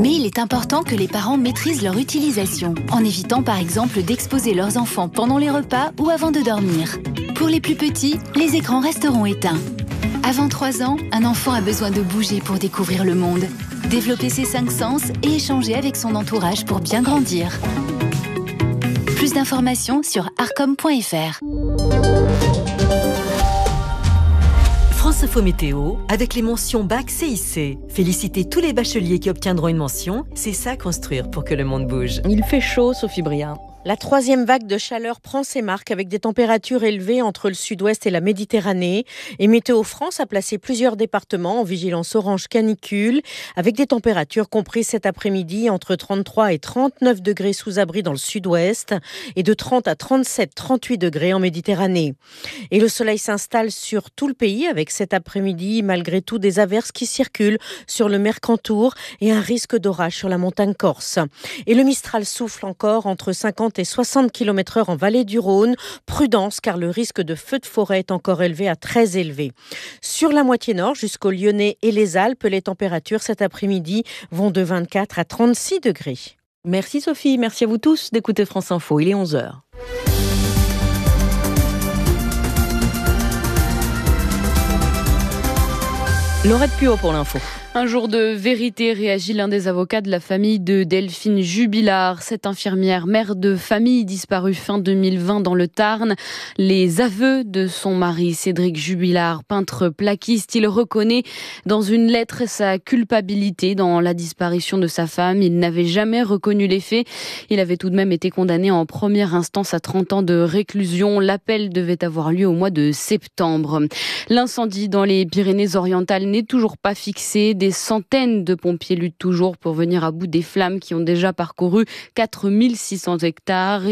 Mais il est important que les parents maîtrisent leur utilisation, en évitant par exemple d'exposer leurs enfants pendant les repas ou avant de dormir. Pour les plus petits, les écrans resteront éteints. Avant 3 ans, un enfant a besoin de bouger pour découvrir le monde, développer ses 5 sens et échanger avec son entourage pour bien grandir. Plus d'informations sur arcom.fr. France Info Météo, avec les mentions Bac CIC. Félicitez tous les bacheliers qui obtiendront une mention. C'est ça construire pour que le monde bouge. Il fait chaud, Sophie Briard. La troisième vague de chaleur prend ses marques avec des températures élevées entre le sud-ouest et la Méditerranée. Et Météo France a placé plusieurs départements en vigilance orange canicule avec des températures comprises cet après-midi entre 33 et 39 degrés sous abri dans le sud-ouest et de 30 à 37-38 degrés en Méditerranée. Et le soleil s'installe sur tout le pays avec cet après-midi malgré tout des averses qui circulent sur le Mercantour et un risque d'orage sur la montagne corse. Et le Mistral souffle encore entre 50 et 60 km/h en vallée du Rhône. Prudence car le risque de feu de forêt est encore élevé à très élevé. Sur la moitié nord jusqu'au Lyonnais et les Alpes, les températures cet après-midi vont de 24 à 36 degrés. Merci Sophie, merci à vous tous d'écouter France Info. Il est 11h. Laurette Puot pour l'info. Un jour de vérité, réagit l'un des avocats de la famille de Delphine Jubilard. Cette infirmière, mère de famille disparue fin 2020 dans le Tarn. Les aveux de son mari, Cédric Jubilard, peintre plaquiste, il reconnaît dans une lettre sa culpabilité dans la disparition de sa femme. Il n'avait jamais reconnu les faits. Il avait tout de même été condamné en première instance à 30 ans de réclusion. L'appel devait avoir lieu au mois de septembre. L'incendie dans les Pyrénées-Orientales n'est toujours pas fixé. Des centaines de pompiers luttent toujours pour venir à bout des flammes qui ont déjà parcouru 4600 hectares.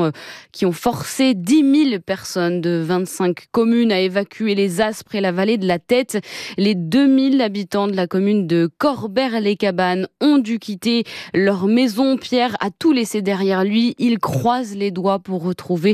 Qui ont forcé 10 000 personnes de 25 communes à évacuer les Aspres et la vallée de la Tête. Les 2000 habitants de la commune de Corbert-les-Cabanes ont dû quitter leur maison. Pierre a tout laissé derrière lui. Il croise les doigts pour retrouver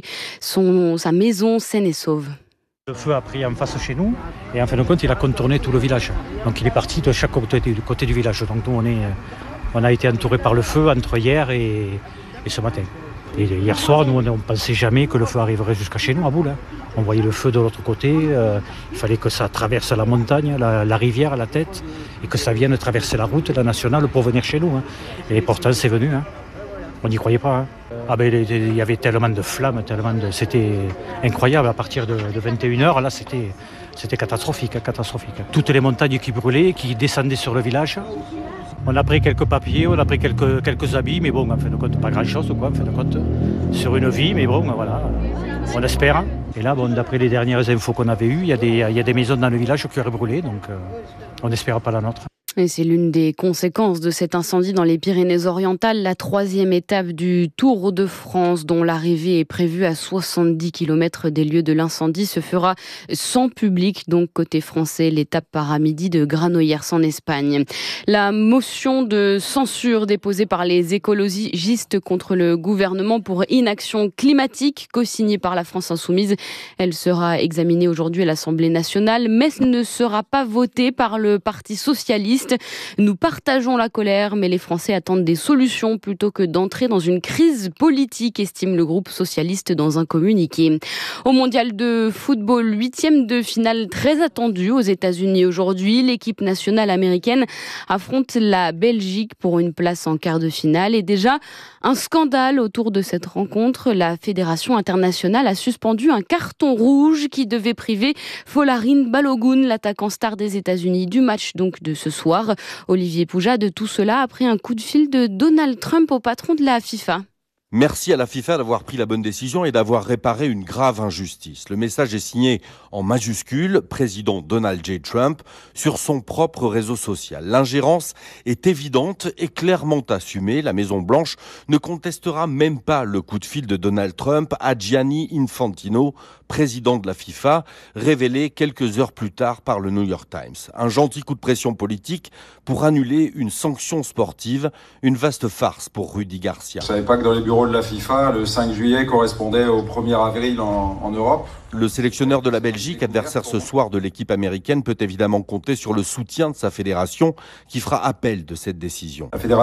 sa maison saine et sauve. Le feu a pris en face chez nous et en fin de compte il a contourné tout le village. Donc il est parti de chaque côté du village. Donc nous on a été entourés par le feu entre hier et ce matin. Et hier soir nous on ne pensait jamais que le feu arriverait jusqu'à chez nous à Boule. On voyait le feu de l'autre côté, il fallait que ça traverse la montagne, la rivière, la Tête et que ça vienne traverser la route, la nationale pour venir chez nous. Et pourtant c'est venu. On n'y croyait pas. Il y avait tellement de flammes, c'était incroyable. À partir de 21h, là, c'était catastrophique. Toutes les montagnes qui brûlaient, qui descendaient sur le village. On a pris quelques papiers, on a pris quelques habits, mais bon, en fin de compte, pas grand-chose, quoi, en fin de compte, sur une vie, mais bon, voilà, on espère. Et là, d'après les dernières infos qu'on avait eues, il y a des maisons dans le village qui auraient brûlé, donc on n'espère pas la nôtre. Et c'est l'une des conséquences de cet incendie dans les Pyrénées-Orientales, la 3e étape du Tour de France, dont l'arrivée est prévue à 70 km des lieux de l'incendie, se fera sans public. Donc côté français, l'étape part à midi de Granollers en Espagne. La motion de censure déposée par les écologistes contre le gouvernement pour inaction climatique, co-signée par la France Insoumise, elle sera examinée aujourd'hui à l'Assemblée nationale, mais ne sera pas votée par le Parti socialiste. Nous partageons la colère, mais les Français attendent des solutions plutôt que d'entrer dans une crise politique, estime le groupe socialiste dans un communiqué. Au mondial de football, 8e de finale très attendue aux États-Unis aujourd'hui. L'équipe nationale américaine affronte la Belgique pour une place en quart de finale. Et déjà, un scandale autour de cette rencontre. La Fédération internationale a suspendu un carton rouge qui devait priver Folarin Balogun, l'attaquant star des États-Unis, du match donc de ce soir. Olivier Pouja de tout cela après un coup de fil de Donald Trump au patron de la FIFA. Merci à la FIFA d'avoir pris la bonne décision et d'avoir réparé une grave injustice. Le message est signé en majuscule, président Donald J. Trump, sur son propre réseau social. L'ingérence est évidente et clairement assumée. La Maison-Blanche ne contestera même pas le coup de fil de Donald Trump à Gianni Infantino, président de la FIFA, révélé quelques heures plus tard par le New York Times. Un gentil coup de pression politique pour annuler une sanction sportive, une vaste farce pour Rudy Garcia. Je ne savais pas que dans les bureaux de la FIFA, le 5 juillet correspondait au 1er avril en Europe. Le sélectionneur de la Belgique, adversaire ce soir de l'équipe américaine, peut évidemment compter sur le soutien de sa fédération qui fera appel de cette décision. La fédération